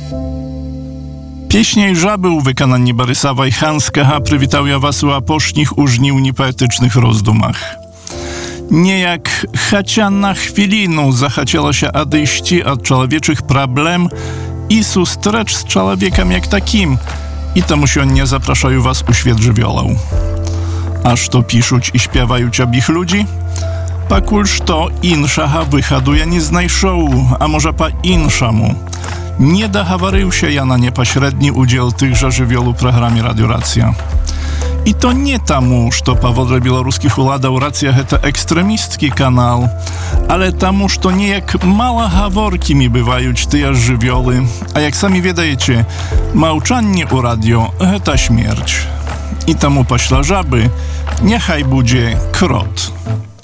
Pieśniej żaby u wykonanні Бориса Wajchanskiego przywitał ja was u apośnich użniwni poetycznych rozdumach. Niejak chociaż na chwilinu zachciało się odejść od człowieczych problem i sustrecz z człowiekiem jak takim, i temu się nie zapraszają was u świat żywiołał. Aż to piszuć i śpiewają ciabich ludzi? Pakulż to inszaha wychodu ja nie znajszą, a może pa inszamu. Nie dohawarył się ja na niepośredni udział tychże żywiołu programie Radio Racja. I to nie tamu, że powodle białoruskich uladał Racja to ekstremistski kanał, ale tamu, że nie jak mała haworki mi bywają te żywioły, a jak sami wiedajecie, małczanie u radio to śmierć. I tamu pośla żaby, niechaj będzie krot.